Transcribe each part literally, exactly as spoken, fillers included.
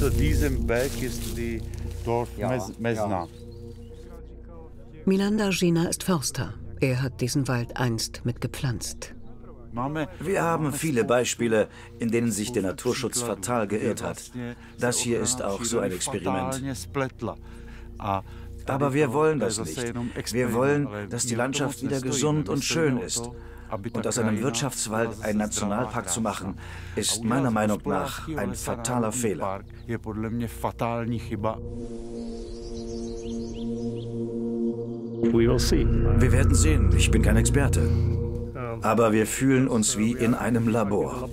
diesem Berg ist die Dorf Mesna. Milan Dargina ist Förster. Er hat diesen Wald einst mitgepflanzt. Wir haben viele Beispiele, in denen sich der Naturschutz fatal geirrt hat. Das hier ist auch so ein Experiment. Aber wir wollen das nicht. Wir wollen, dass die Landschaft wieder gesund und schön ist. Und aus einem Wirtschaftswald einen Nationalpark zu machen, ist meiner Meinung nach ein fataler Fehler. Wir werden sehen, ich bin kein Experte. Aber wir fühlen uns wie in einem Labor.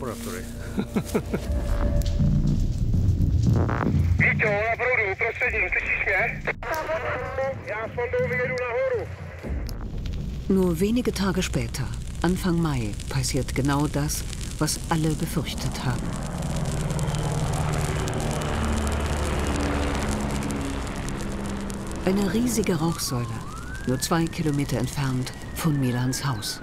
Nur wenige Tage später, Anfang Mai, passiert genau das, was alle befürchtet haben. Eine riesige Rauchsäule, nur zwei Kilometer entfernt von Milans Haus.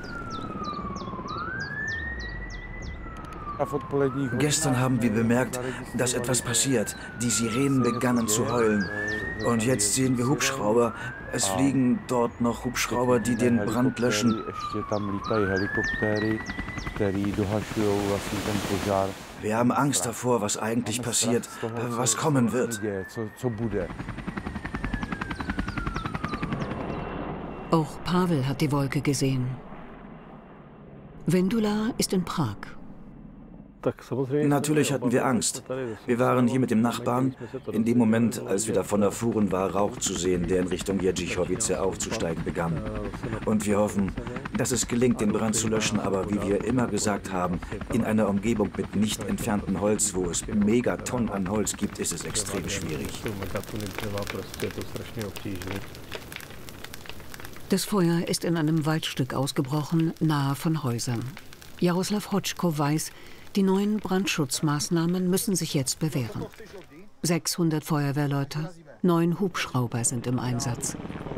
Gestern haben wir bemerkt, dass etwas passiert. Die Sirenen begannen zu heulen. Und jetzt sehen wir Hubschrauber. Es fliegen dort noch Hubschrauber, die den Brand löschen. Wir haben Angst davor, was eigentlich passiert, was kommen wird. Auch Pavel hat die Wolke gesehen. Vendula ist in Prag. Natürlich hatten wir Angst. Wir waren hier mit dem Nachbarn. In dem Moment, als wir davon erfuhren, war Rauch zu sehen, der in Richtung Jędrzejowicz aufzusteigen begann. Und wir hoffen, dass es gelingt, den Brand zu löschen, aber wie wir immer gesagt haben, in einer Umgebung mit nicht entferntem Holz, wo es Megatonnen an Holz gibt, ist es extrem schwierig. Das Feuer ist in einem Waldstück ausgebrochen, nahe von Häusern. Jaroslav Hotschko weiß, die neuen Brandschutzmaßnahmen müssen sich jetzt bewähren. sechshundert Feuerwehrleute, neun Hubschrauber sind im Einsatz.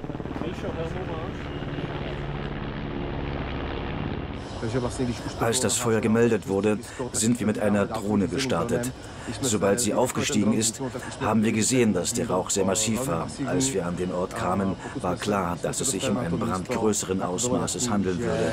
Als das Feuer gemeldet wurde, sind wir mit einer Drohne gestartet. Sobald sie aufgestiegen ist, haben wir gesehen, dass der Rauch sehr massiv war. Als wir an den Ort kamen, war klar, dass es sich um einen Brand größeren Ausmaßes handeln würde.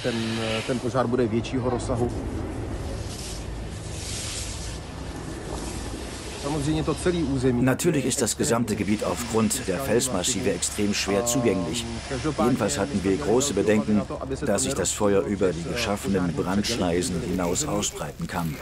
Natürlich ist das gesamte Gebiet aufgrund der Felsmassive extrem schwer zugänglich. Jedenfalls hatten wir große Bedenken, dass sich das Feuer über die geschaffenen Brandschneisen hinaus ausbreiten kann.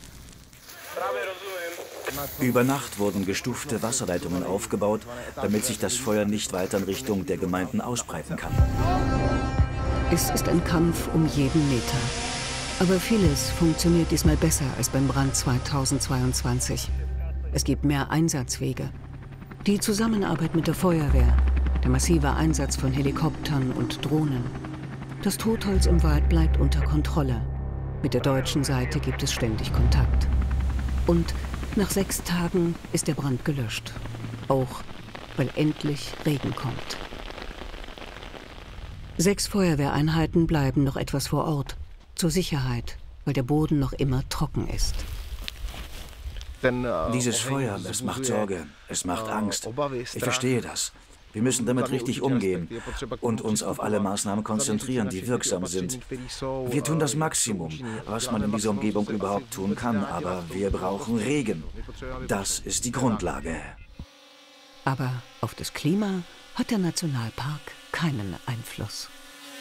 Über Nacht wurden gestufte Wasserleitungen aufgebaut, damit sich das Feuer nicht weiter in Richtung der Gemeinden ausbreiten kann. Es ist ein Kampf um jeden Meter. Aber vieles funktioniert diesmal besser als beim Brand zweitausendzweiundzwanzig. Es gibt mehr Einsatzwege. Die Zusammenarbeit mit der Feuerwehr, der massive Einsatz von Helikoptern und Drohnen. Das Totholz im Wald bleibt unter Kontrolle. Mit der deutschen Seite gibt es ständig Kontakt. Und nach sechs Tagen ist der Brand gelöscht. Auch weil endlich Regen kommt. Sechs Feuerwehreinheiten bleiben noch etwas vor Ort. Zur Sicherheit, weil der Boden noch immer trocken ist. Dieses Feuer, es macht Sorge, es macht Angst. Ich verstehe das. Wir müssen damit richtig umgehen und uns auf alle Maßnahmen konzentrieren, die wirksam sind. Wir tun das Maximum, was man in dieser Umgebung überhaupt tun kann, aber wir brauchen Regen. Das ist die Grundlage. Aber auf das Klima hat der Nationalpark keinen Einfluss.